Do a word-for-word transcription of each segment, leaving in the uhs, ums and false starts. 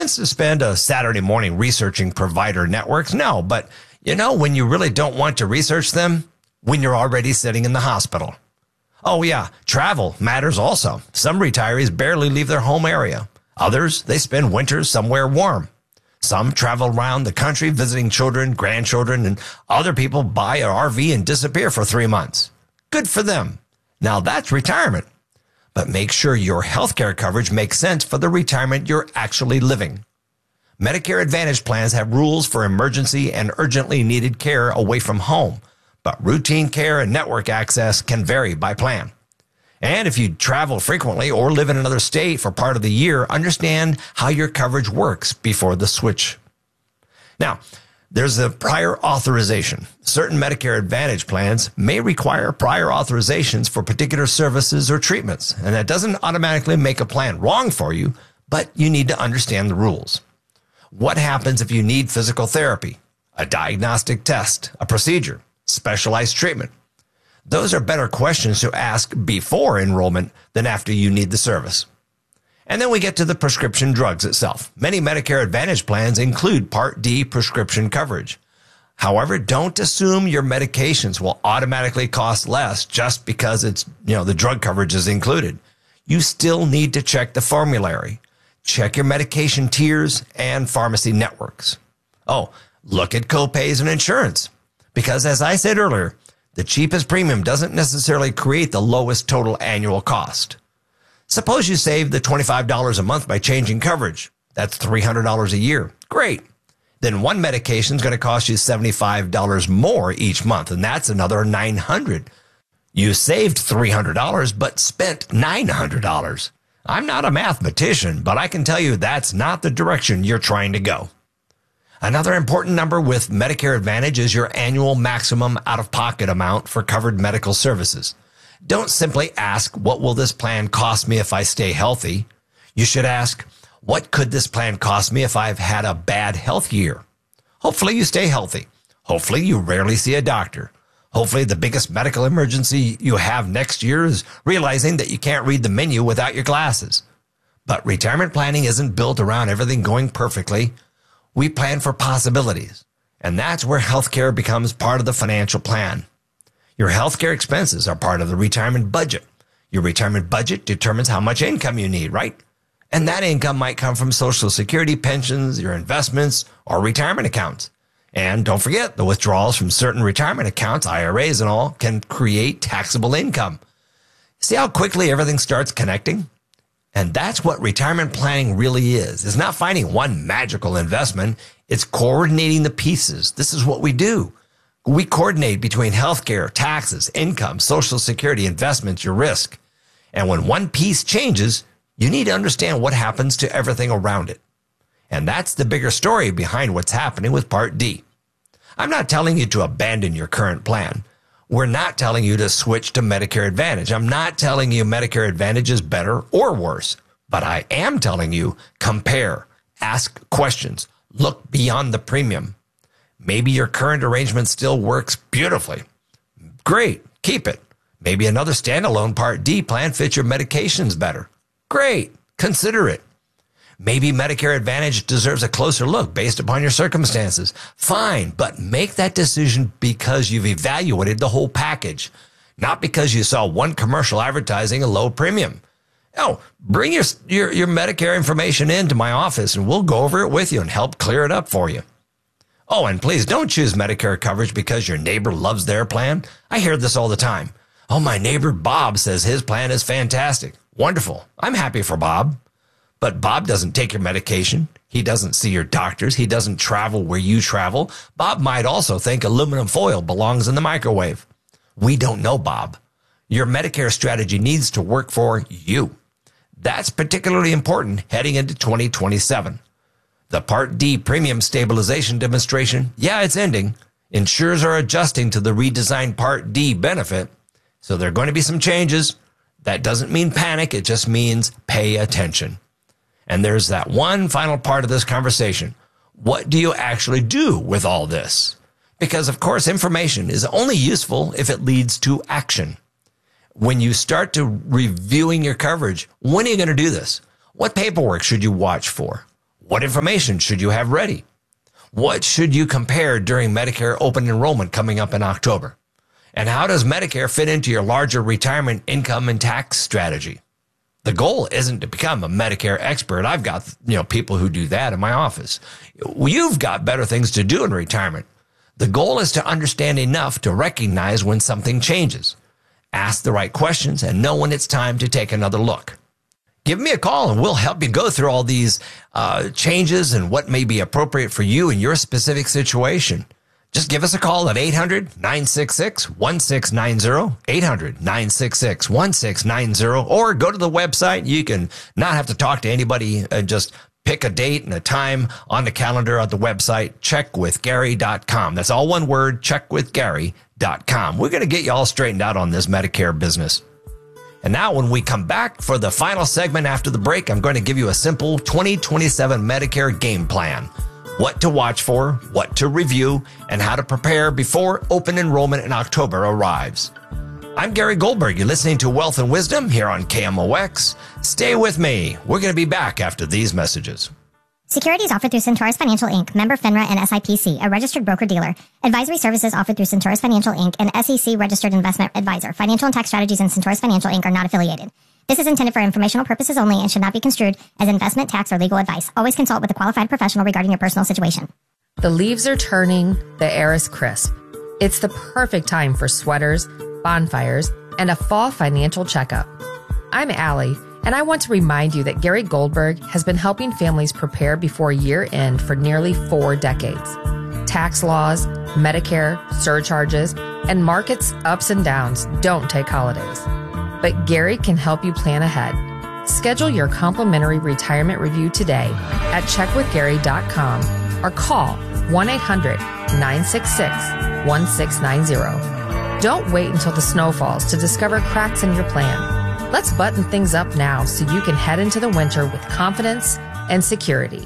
to spend a Saturday morning researching provider networks? No, but you know when you really don't want to research them? When you're already sitting in the hospital. Oh yeah, travel matters also. Some retirees barely leave their home area. Others, they spend winters somewhere warm. Some travel around the country visiting children, grandchildren, and other people buy an R V and disappear for three months. Good for them. Now that's retirement. But make sure your healthcare coverage makes sense for the retirement you're actually living. Medicare Advantage plans have rules for emergency and urgently needed care away from home, but routine care and network access can vary by plan. And if you travel frequently or live in another state for part of the year, understand how your coverage works before the switch. Now, there's a prior authorization. Certain Medicare Advantage plans may require prior authorizations for particular services or treatments, and that doesn't automatically make a plan wrong for you, but you need to understand the rules. What happens if you need physical therapy, a diagnostic test, a procedure, specialized treatment? Those are better questions to ask before enrollment than after you need the service. And then we get to the prescription drugs itself. Many Medicare Advantage plans include Part D prescription coverage. However, don't assume your medications will automatically cost less just because it's, you know, the drug coverage is included. You still need to check the formulary. Check your medication tiers and pharmacy networks. Oh, look at copays and insurance. Because as I said earlier, the cheapest premium doesn't necessarily create the lowest total annual cost. Suppose you save the twenty-five dollars a month by changing coverage. That's three hundred dollars a year. Great. Then one medication is going to cost you seventy-five dollars more each month, and that's another nine hundred dollars. You saved three hundred dollars, but spent nine hundred dollars. I'm not a mathematician, but I can tell you that's not the direction you're trying to go. Another important number with Medicare Advantage is your annual maximum out-of-pocket amount for covered medical services. Don't simply ask, what will this plan cost me if I stay healthy? You should ask, what could this plan cost me if I've had a bad health year? Hopefully you stay healthy. Hopefully you rarely see a doctor. Hopefully the biggest medical emergency you have next year is realizing that you can't read the menu without your glasses. But retirement planning isn't built around everything going perfectly. We plan for possibilities, and that's where healthcare becomes part of the financial plan. Your healthcare expenses are part of the retirement budget. Your retirement budget determines how much income you need, right? And that income might come from Social Security, pensions, your investments, or retirement accounts. And don't forget, the withdrawals from certain retirement accounts, I R As and all, can create taxable income. See how quickly everything starts connecting? And that's what retirement planning really is. It's not finding one magical investment. It's coordinating the pieces. This is what we do. We coordinate between healthcare, taxes, income, Social Security, investments, your risk. And when one piece changes, you need to understand what happens to everything around it. And that's the bigger story behind what's happening with Part D. I'm not telling you to abandon your current plan. We're not telling you to switch to Medicare Advantage. I'm not telling you Medicare Advantage is better or worse. But I am telling you, compare, ask questions, look beyond the premium. Maybe your current arrangement still works beautifully. Great, keep it. Maybe another standalone Part D plan fits your medications better. Great, consider it. Maybe Medicare Advantage deserves a closer look based upon your circumstances. Fine, but make that decision because you've evaluated the whole package, not because you saw one commercial advertising a low premium. Oh, bring your, your, your Medicare information into my office and we'll go over it with you and help clear it up for you. Oh, and please don't choose Medicare coverage because your neighbor loves their plan. I hear this all the time. Oh, my neighbor Bob says his plan is fantastic. Wonderful. I'm happy for Bob. But Bob doesn't take your medication. He doesn't see your doctors. He doesn't travel where you travel. Bob might also think aluminum foil belongs in the microwave. We don't know, Bob. Your Medicare strategy needs to work for you. That's particularly important heading into twenty twenty-seven. The Part D premium stabilization demonstration, yeah, it's ending. Insurers are adjusting to the redesigned Part D benefit, so there are going to be some changes. That doesn't mean panic. It just means pay attention. And there's that one final part of this conversation. What do you actually do with all this? Because, of course, information is only useful if it leads to action. When you start to reviewing your coverage, when are you going to do this? What paperwork should you watch for? What information should you have ready? What should you compare during Medicare open enrollment coming up in October? And how does Medicare fit into your larger retirement income and tax strategy? The goal isn't to become a Medicare expert. I've got, you know, people who do that in my office. You've got better things to do in retirement. The goal is to understand enough to recognize when something changes, ask the right questions, and know when it's time to take another look. Give me a call and we'll help you go through all these uh, changes and what may be appropriate for you in your specific situation. Just give us a call at eight hundred, nine six six, one six nine zero, eight hundred, nine six six, one six nine zero, or go to the website. You can not have to talk to anybody, uh, just pick a date and a time on the calendar at the website, check with gary dot com. That's all one word, check with gary dot com. We're going to get you all straightened out on this Medicare business. And now when we come back for the final segment after the break, I'm going to give you a simple twenty twenty-seven Medicare game plan. What to watch for, what to review, and how to prepare before open enrollment in October arrives. I'm Gary Goldberg. You're listening to Wealth and Wisdom here on K M O X. Stay with me. We're going to be back after these messages. Securities offered through Centaurus Financial Incorporated, member FINRA and S I P C, a registered broker-dealer. Advisory services offered through Centaurus Financial Incorporated, an S E C-registered investment advisor. Financial and tax strategies in Centaurus Financial Incorporated are not affiliated. This is intended for informational purposes only and should not be construed as investment, tax, or legal advice. Always consult with a qualified professional regarding your personal situation. The leaves are turning, the air is crisp. It's the perfect time for sweaters, bonfires, and a fall financial checkup. I'm Allie, and I want to remind you that Gary Goldberg has been helping families prepare before year end for nearly four decades. Tax laws, Medicare, surcharges, and markets' ups and downs don't take holidays. But Gary can help you plan ahead. Schedule your complimentary retirement review today at check with gary dot com or call one eight hundred, nine six six, one six nine zero. Don't wait until the snow falls to discover cracks in your plan. Let's button things up now so you can head into the winter with confidence and security.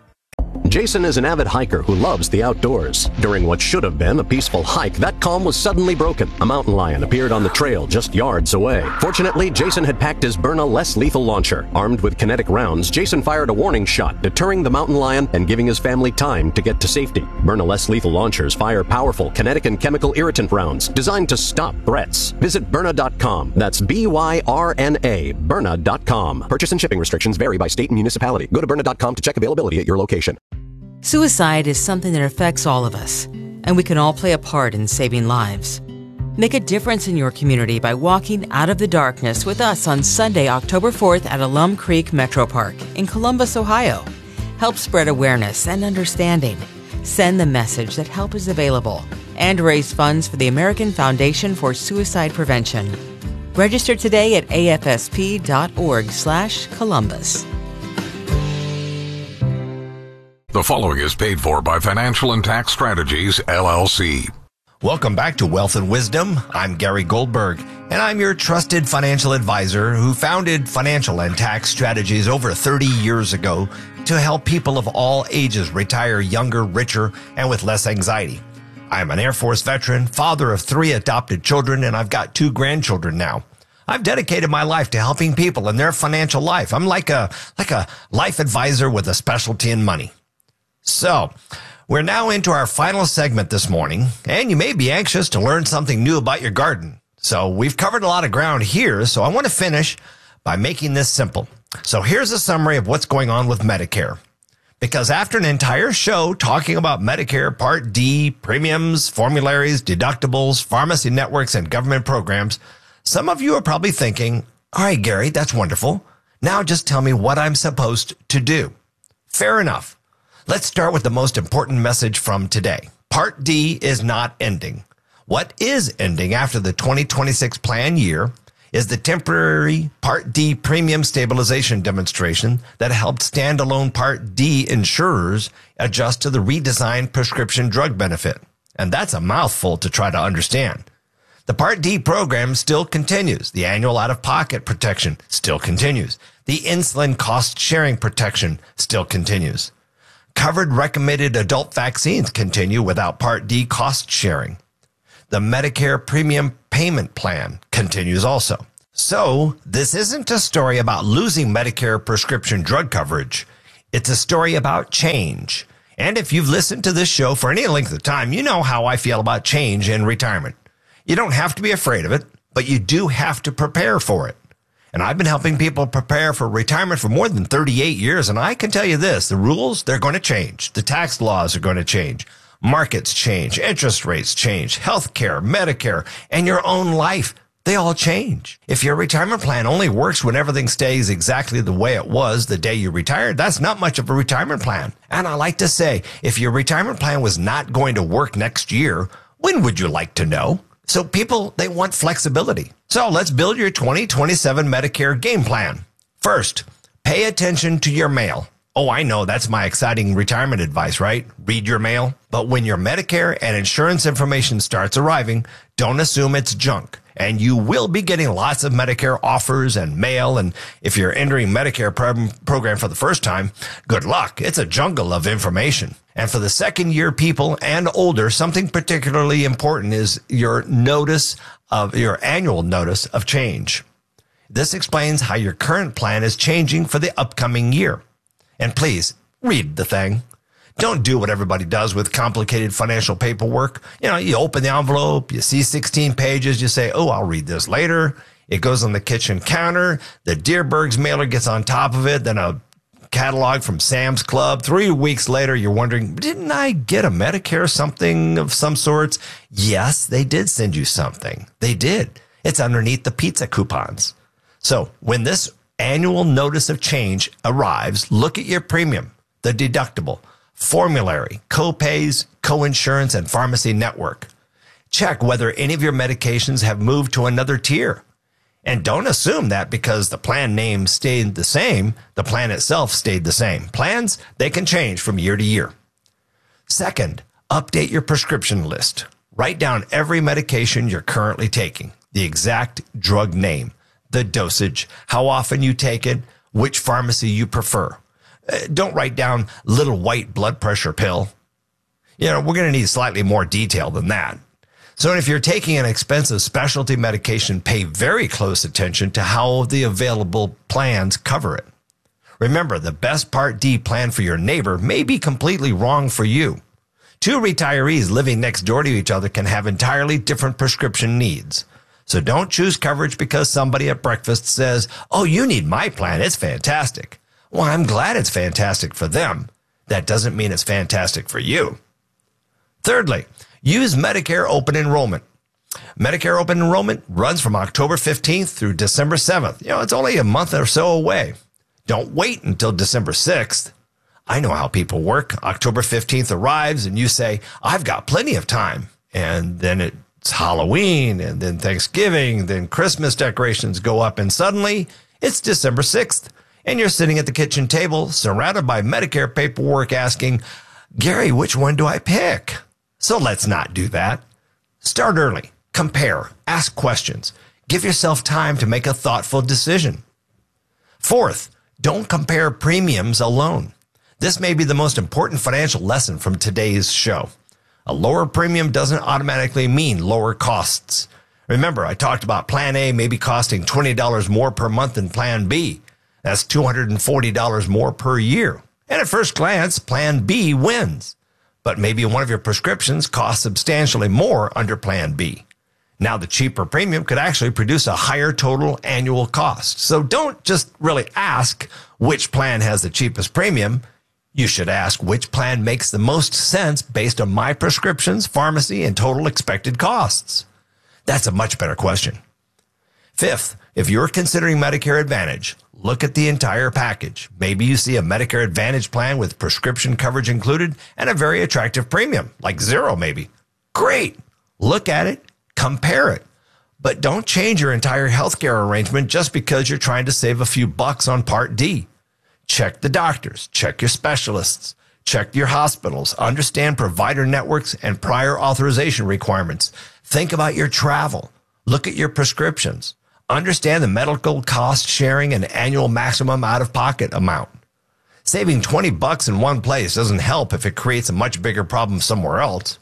Jason is an avid hiker who loves the outdoors. During what should have been a peaceful hike, that calm was suddenly broken. A mountain lion appeared on the trail just yards away. Fortunately, Jason had packed his Byrna less lethal launcher. Armed with kinetic rounds, Jason fired a warning shot, deterring the mountain lion and giving his family time to get to safety. Byrna less lethal launchers fire powerful kinetic and chemical irritant rounds designed to stop threats. Visit Byrna dot com. That's B Y R N A, Byrna dot com. Purchase and shipping restrictions vary by state and municipality. Go to Byrna dot com to check availability at your location. Suicide is something that affects all of us, and we can all play a part in saving lives. Make a difference in your community by walking out of the darkness with us on Sunday, October fourth at Alum Creek Metro Park in Columbus, Ohio. Help spread awareness and understanding. Send the message that help is available and raise funds for the American Foundation for Suicide Prevention. Register today at A F S P dot org slash Columbus. The following is paid for by Financial and Tax Strategies, L L C. Welcome back to Wealth and Wisdom. I'm Gary Goldberg, and I'm your trusted financial advisor who founded Financial and Tax Strategies over thirty years ago to help people of all ages retire younger, richer, and with less anxiety. I'm an Air Force veteran, father of three adopted children, and I've got two grandchildren now. I've dedicated my life to helping people in their financial life. I'm like a, like a life advisor with a specialty in money. So, we're now into our final segment this morning, and you may be anxious to learn something new about your garden. So, we've covered a lot of ground here, so I want to finish by making this simple. So, here's a summary of what's going on with Medicare. Because after an entire show talking about Medicare Part D, premiums, formularies, deductibles, pharmacy networks, and government programs, some of you are probably thinking, all right, Gary, that's wonderful. Now just tell me what I'm supposed to do. Fair enough. Let's start with the most important message from today. Part D is not ending. What is ending after the twenty twenty-six plan year is the temporary Part D premium stabilization demonstration that helped standalone Part D insurers adjust to the redesigned prescription drug benefit. And that's a mouthful to try to understand. The Part D program still continues. The annual out-of-pocket protection still continues. The insulin cost-sharing protection still continues. Covered recommended adult vaccines continue without Part D cost sharing. The Medicare premium payment plan continues also. So, this isn't a story about losing Medicare prescription drug coverage. It's a story about change. And if you've listened to this show for any length of time, you know how I feel about change in retirement. You don't have to be afraid of it, but you do have to prepare for it. And I've been helping people prepare for retirement for more than thirty-eight years. And I can tell you this, the rules, they're going to change. The tax laws are going to change. Markets change. Interest rates change. Healthcare, Medicare, and your own life, they all change. If your retirement plan only works when everything stays exactly the way it was the day you retired, that's not much of a retirement plan. And I like to say, if your retirement plan was not going to work next year, when would you like to know? So people, they want flexibility. So let's build your twenty twenty-seven Medicare game plan. First, pay attention to your mail. Oh, I know that's my exciting retirement advice, right? Read your mail. But when your Medicare and insurance information starts arriving, don't assume it's junk. And you will be getting lots of Medicare offers and mail. And if you're entering Medicare pro- program for the first time, good luck. It's a jungle of information. And for the second year people and older, something particularly important is your notice of your annual notice of change. This explains how your current plan is changing for the upcoming year. And please read the thing. Don't do what everybody does with complicated financial paperwork. You know, you open the envelope, you see sixteen pages, you say, oh, I'll read this later. It goes on the kitchen counter. The Deerbergs mailer gets on top of it. Then a catalog from Sam's Club. Three weeks later, you're wondering, didn't I get a Medicare something of some sorts? Yes, they did send you something. They did. It's underneath the pizza coupons. So when this annual notice of change arrives, look at your premium, the deductible, formulary, co-pays, co-insurance, and pharmacy network. Check whether any of your medications have moved to another tier. And don't assume that because the plan name stayed the same, the plan itself stayed the same. Plans, they can change from year to year. Second, update your prescription list. Write down every medication you're currently taking, the exact drug name, the dosage, how often you take it, which pharmacy you prefer. Uh, don't write down little white blood pressure pill. You know, we're going to need slightly more detail than that. So if you're taking an expensive specialty medication, pay very close attention to how the available plans cover it. Remember, the best Part D plan for your neighbor may be completely wrong for you. Two retirees living next door to each other can have entirely different prescription needs. So don't choose coverage because somebody at breakfast says, oh, you need my plan. It's fantastic. Well, I'm glad it's fantastic for them. That doesn't mean it's fantastic for you. Thirdly, use Medicare Open Enrollment. Medicare Open Enrollment runs from October fifteenth through December seventh. You know, it's only a month or so away. Don't wait until December sixth. I know how people work. October fifteenth arrives and you say, I've got plenty of time. And then it's Halloween and then Thanksgiving, then Christmas decorations go up and suddenly it's December sixth. And you're sitting at the kitchen table surrounded by Medicare paperwork asking, Gary, which one do I pick? So let's not do that. Start early, compare, ask questions, give yourself time to make a thoughtful decision. Fourth, don't compare premiums alone. This may be the most important financial lesson from today's show. A lower premium doesn't automatically mean lower costs. Remember, I talked about Plan A maybe costing twenty dollars more per month than Plan B. That's two hundred forty dollars more per year. And at first glance, Plan B wins. But maybe one of your prescriptions costs substantially more under Plan B. Now the cheaper premium could actually produce a higher total annual cost. So don't just really ask which plan has the cheapest premium. You should ask which plan makes the most sense based on my prescriptions, pharmacy, and total expected costs. That's a much better question. Fifth, if you're considering Medicare Advantage, look at the entire package. Maybe you see a Medicare Advantage plan with prescription coverage included and a very attractive premium, like zero maybe. Great. Look at it, compare it. But don't change your entire healthcare arrangement just because you're trying to save a few bucks on Part D. Check the doctors, check your specialists, check your hospitals, understand provider networks and prior authorization requirements. Think about your travel. Look at your prescriptions. Understand the medical cost sharing and annual maximum out-of-pocket amount. Saving twenty bucks in one place doesn't help if it creates a much bigger problem somewhere else.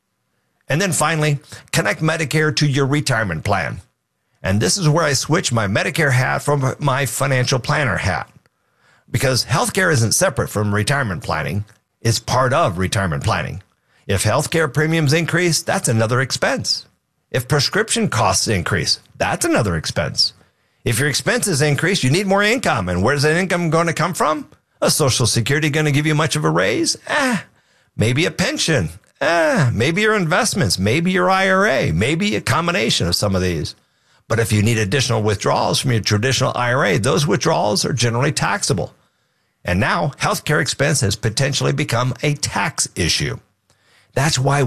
And then finally, connect Medicare to your retirement plan. And this is where I switch my Medicare hat from my financial planner hat. because healthcare isn't separate from retirement planning. It's part of retirement planning. If healthcare premiums increase, that's another expense. If prescription costs increase, that's another expense. If your expenses increase, you need more income. And where's that income going to come from? A Social Security going to give you much of a raise? Ah, maybe a pension. Ah, maybe your investments, maybe your I R A, maybe a combination of some of these. But if you need additional withdrawals from your traditional I R A, those withdrawals are generally taxable. And now healthcare expense has potentially become a tax issue. That's why